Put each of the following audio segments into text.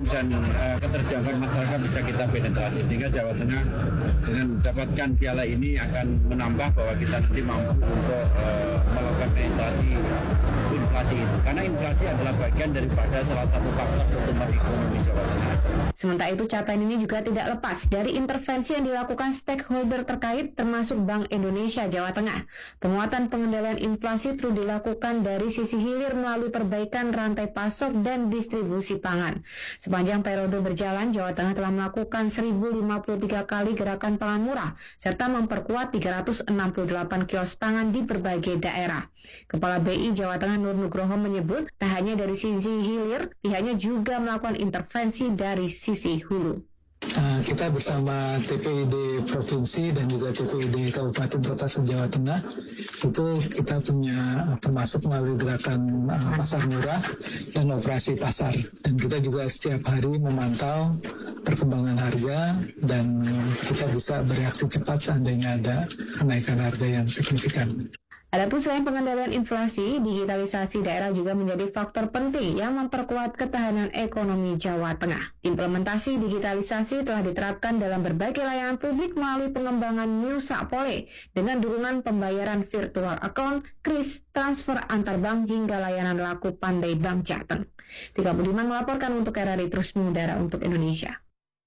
dan keterjangkauan masyarakat bisa kita penetrasi, sehingga Jawa Tengah dengan mendapatkan piala ini akan menambah bahwa kita nanti mampu untuk melakukan penetrasi inflasi itu, karena inflasi adalah bagian daripada salah satu faktor pertumbuhan ekonomi Jawa Tengah. Sementara itu, capaian ini juga tidak lepas dari intervensi yang dilakukan stakeholder terkait termasuk Bank Indonesia Jawa Tengah. Penguatan pengendalian inflasi terus dilakukan dari sisi hilir melalui perbaikan rantai pasok dan distribusi pangan. Sepanjang periode berjalan, Jawa Tengah telah melakukan 1.053 kali gerakan pangan murah serta memperkuat 368 kios pangan di berbagai daerah. Kepala BI Jawa Tengah Nur Nugroho menyebut tak hanya dari sisi hilir, pihaknya juga melakukan intervensi dari sisi hulu. Kita bersama TPID Provinsi dan juga TPID Kabupaten Kota se-Jawa Tengah itu kita punya termasuk melalui gerakan pasar murah dan operasi pasar, dan kita juga setiap hari memantau perkembangan harga dan kita bisa bereaksi cepat seandainya ada kenaikan harga yang signifikan. Adapun selain pengendalian inflasi, digitalisasi daerah juga menjadi faktor penting yang memperkuat ketahanan ekonomi Jawa Tengah. Implementasi digitalisasi telah diterapkan dalam berbagai layanan publik melalui pengembangan New Sapole dengan dukungan pembayaran virtual account, kris, transfer antar bank hingga layanan laku pandai Bank Jateng. 35 melaporkan untuk RRI Terus Mengudara untuk Indonesia.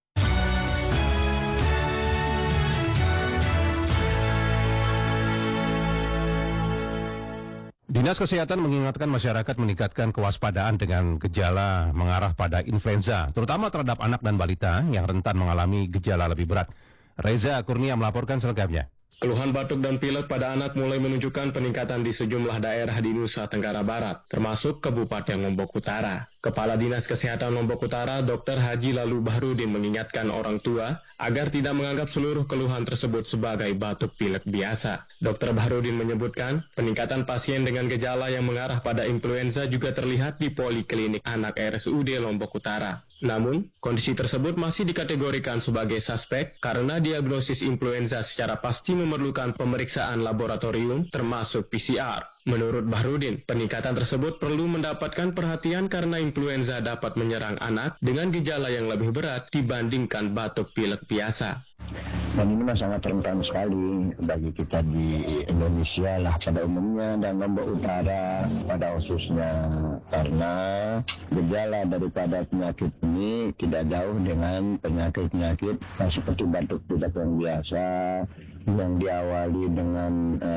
Dinas Kesehatan mengingatkan masyarakat meningkatkan kewaspadaan dengan gejala mengarah pada influenza, terutama terhadap anak dan balita yang rentan mengalami gejala lebih berat. Reza Kurnia melaporkan selengkapnya. Keluhan batuk dan pilek pada anak mulai menunjukkan peningkatan di sejumlah daerah di Nusa Tenggara Barat, termasuk Kabupaten Lombok Utara. Kepala Dinas Kesehatan Lombok Utara, Dr. Haji Lalu Bahrudin mengingatkan orang tua agar tidak menganggap seluruh keluhan tersebut sebagai batuk pilek biasa. Dr. Bahrudin menyebutkan, peningkatan pasien dengan gejala yang mengarah pada influenza juga terlihat di Poliklinik Anak RSUD Lombok Utara. Namun, kondisi tersebut masih dikategorikan sebagai suspek karena diagnosis influenza secara pasti memerlukan pemeriksaan laboratorium termasuk PCR. Menurut Bahrudin, peningkatan tersebut perlu mendapatkan perhatian karena influenza dapat menyerang anak dengan gejala yang lebih berat dibandingkan batuk pilek biasa. Dan ini sangat rentan sekali bagi kita di Indonesia lah pada umumnya dan Lombok Utara pada khususnya, karena gejala daripada penyakit ini tidak jauh dengan penyakit-penyakit seperti batuk pilek yang biasa yang diawali dengan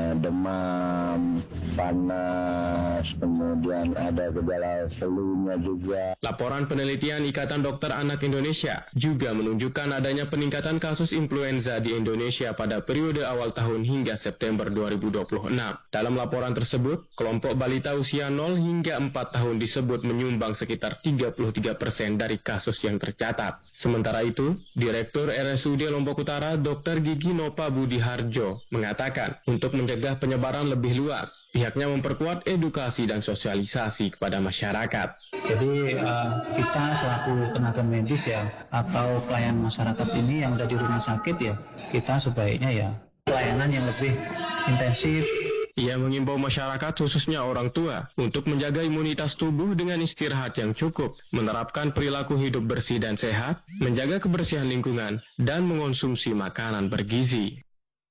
demam, panas, kemudian ada gejala flu-nya juga. Laporan penelitian Ikatan Dokter Anak Indonesia juga menunjukkan adanya peningkatan kasus influenza di Indonesia pada periode awal tahun hingga September 2026. Dalam laporan tersebut, kelompok balita usia 0 hingga 4 tahun disebut menyumbang sekitar 33% dari kasus yang tercatat. Sementara itu, Direktur RSUD Lombok Utara Dr. Gigi Nopa Budi Harjo mengatakan untuk mencegah penyebaran lebih luas, pihaknya memperkuat edukasi dan sosialisasi kepada masyarakat. Jadi kita selaku tenaga medis ya atau pelayan masyarakat ini yang ada di rumah sakit ya, kita sebaiknya ya pelayanan yang lebih intensif. Ia mengimbau masyarakat khususnya orang tua untuk menjaga imunitas tubuh dengan istirahat yang cukup, menerapkan perilaku hidup bersih dan sehat, menjaga kebersihan lingkungan, dan mengonsumsi makanan bergizi.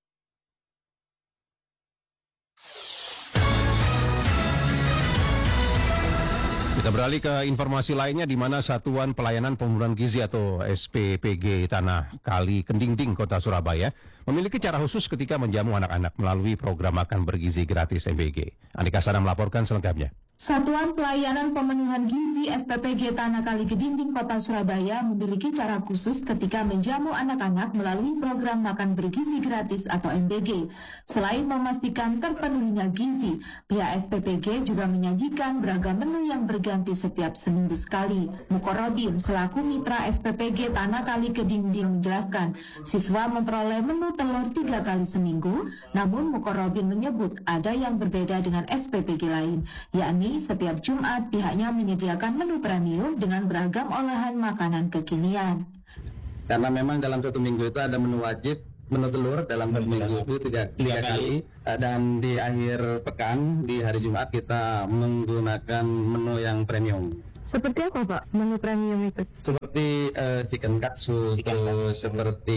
Kita beralih ke informasi lainnya di mana Satuan Pelayanan Pembunuhan Gizi atau SPPG Tanah Kali Kedinding Kota Surabaya memiliki cara khusus ketika menjamu anak-anak melalui program makan bergizi gratis MBG. Andika Sana melaporkan selengkapnya. Satuan Pelayanan Pemenuhan Gizi SPPG Tanah Kali Kedinding Kota Surabaya memiliki cara khusus ketika menjamu anak-anak melalui program makan bergizi gratis atau MBG. Selain memastikan terpenuhinya gizi, pihak SPPG juga menyajikan beragam menu yang berganti setiap seminggu sekali. Mukorobin selaku mitra SPPG Tanah Kali Kedinding menjelaskan, siswa memperoleh menu telur 3 kali seminggu, namun Mukorobin menyebut ada yang berbeda dengan SPPG lain, yakni setiap Jumat pihaknya menyediakan menu premium dengan beragam olahan makanan kekinian. Karena memang dalam satu minggu itu ada menu wajib, menu telur dalam satu minggu itu tiga kali, dan di akhir pekan di hari Jumat kita menggunakan menu yang premium. Seperti apa Pak menu premium itu? Seperti chicken katsu, terus seperti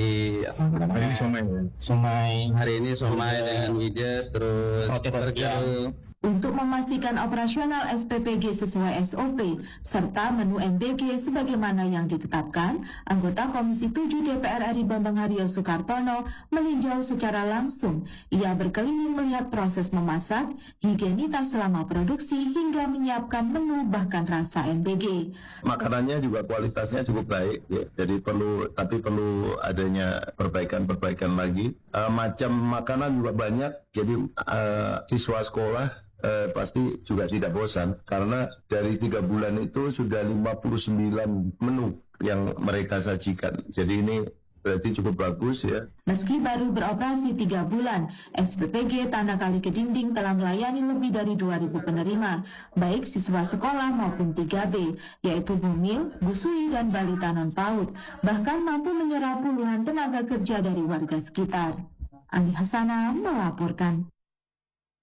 Somai. hari ini somai dengan gijes, terus burger. Untuk memastikan operasional SPPG sesuai SOP serta menu MBG sebagaimana yang ditetapkan, anggota Komisi 7 DPR RI Bambang Haryo Soekartono meninjau secara langsung. Ia berkeliling melihat proses memasak, higienitas selama produksi hingga menyiapkan menu bahkan rasa MBG. Makanannya juga kualitasnya cukup baik, ya. Jadi perlu adanya perbaikan lagi. Macam makanan juga banyak, jadi siswa sekolah pasti juga tidak bosan karena dari 3 bulan itu sudah 59 menu yang mereka sajikan. Jadi ini berarti cukup bagus ya. Meski baru beroperasi 3 bulan, SPPG Tanah Kali Kedinding telah melayani lebih dari 2.000 penerima, baik siswa sekolah maupun 3B, yaitu Bumil, Busui, dan Balita Non-PAUD, bahkan mampu menyerap puluhan tenaga kerja dari warga sekitar. Andi Hasanah melaporkan.